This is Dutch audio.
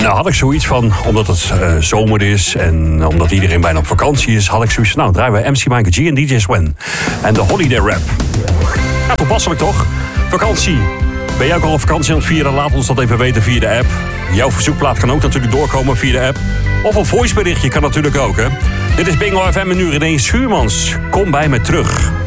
Nou had ik zoiets van, omdat het zomer is en omdat iedereen bijna op vakantie is, had ik zoiets van, nou draaien we MC Michael G en DJ Swen. En de Holiday Rap. Ja, toepasselijk toch? Vakantie. Ben jij ook al op vakantie aan het vieren? Laat ons dat even weten via de app. Jouw verzoekplaat kan ook natuurlijk doorkomen via de app. Of een voiceberichtje kan natuurlijk ook, hè. Dit is Bingo FM en nu René Schuurmans. Kom bij me terug.